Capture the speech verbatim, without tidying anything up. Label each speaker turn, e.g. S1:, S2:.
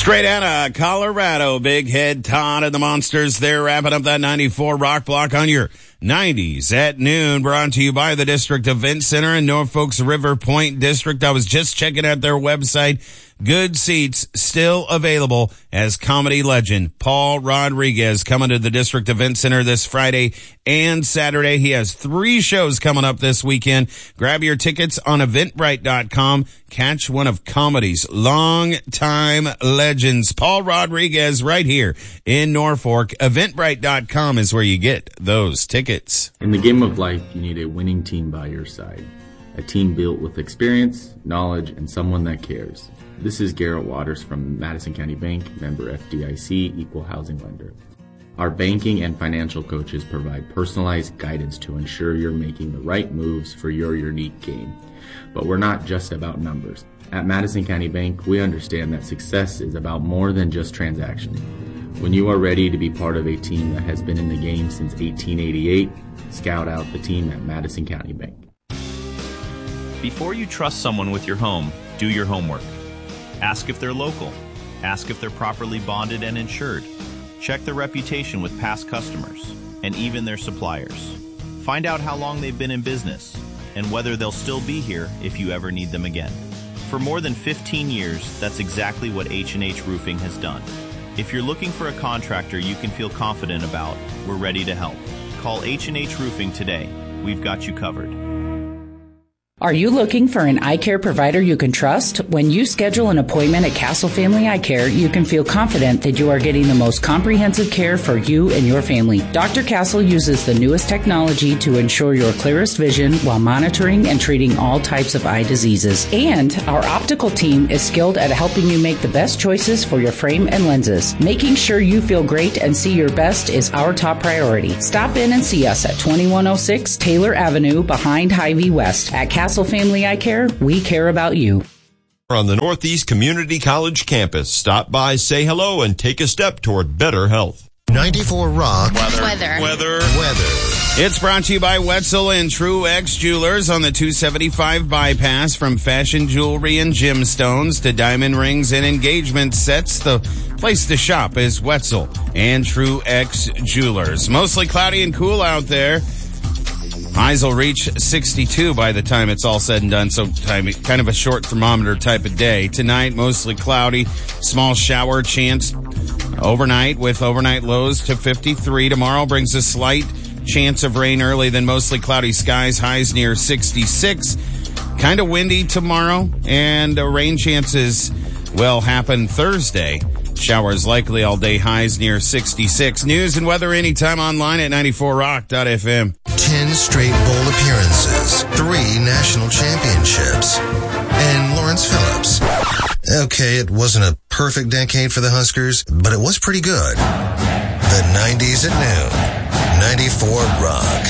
S1: Straight out of Colorado, Big Head Todd and the Monsters. They're wrapping up that ninety-four Rock Block on your nineties at noon. Brought to you by the District Event Center in Norfolk's River Point District. I was just checking out their website. Good seats still available as comedy legend Paul Rodriguez coming to the District Event Center this Friday and Saturday. He has three shows coming up this weekend. Grab your tickets on eventbrite dot com. Catch one of comedy's long-time legends, Paul Rodriguez, right here in Norfolk. eventbrite dot com is where you get those tickets.
S2: In the game of life, you need a winning team by your side. A team built with experience, knowledge, and someone that cares. This is Garrett Waters from Madison County Bank, member F D I C, equal housing lender. Our banking and financial coaches provide personalized guidance to ensure you're making the right moves for your unique game. But we're not just about numbers. At Madison County Bank, we understand that success is about more than just transactions. When you are ready to be part of a team that has been in the game since eighteen eighty-eight, scout out the team at Madison County Bank.
S3: Before you trust someone with your home, do your homework. Ask if they're local. Ask if they're properly bonded and insured. Check their reputation with past customers and even their suppliers. Find out how long they've been in business and whether they'll still be here if you ever need them again. For more than fifteen years, that's exactly what H and H Roofing has done. If you're looking for a contractor you can feel confident about, we're ready to help. Call H and H Roofing today. We've got you covered.
S4: Are you looking for an eye care provider you can trust? When you schedule an appointment at Castle Family Eye Care, you can feel confident that you are getting the most comprehensive care for you and your family. Doctor Castle uses the newest technology to ensure your clearest vision while monitoring and treating all types of eye diseases. And our optical team is skilled at helping you make the best choices for your frame and lenses. Making sure you feel great and see your best is our top priority. Stop in and see us at twenty-one oh six Taylor Avenue behind Hy-Vee West. At Castle Castle Family Eye Care, we care about you.
S5: On the Northeast Community College campus, stop by, say hello, and take a step toward better health.
S6: ninety-four Rock.
S1: Weather.
S6: Weather.
S1: Weather.
S6: Weather.
S1: It's brought to you by Wetzel and Truex Jewelers on the two seventy-five bypass. From fashion jewelry and gemstones to diamond rings and engagement sets, the place to shop is Wetzel and Truex Jewelers. Mostly cloudy and cool out there. Highs will reach sixty-two by the time it's all said and done, so time, kind of a short thermometer type of day. Tonight, mostly cloudy, small shower chance overnight with overnight lows to fifty-three. Tomorrow brings a slight chance of rain early, then mostly cloudy skies, highs near sixty-six. Kind of windy tomorrow, and uh, rain chances will happen Thursday. Showers likely all day, highs near sixty-six. News and weather anytime online at ninety-four rock dot f m.
S6: Ten straight bowl appearances, three national championships, and Lawrence Phillips. Okay, it wasn't a perfect decade for the Huskers, but it was pretty good. The nineties at noon. ninety-four Rock.